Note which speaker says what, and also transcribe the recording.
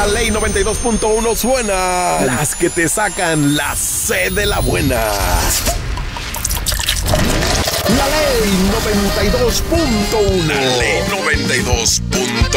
Speaker 1: La Ley 92.1 suena. Las que te sacan la C de la buena. La Ley 92.1. La Ley 92.1.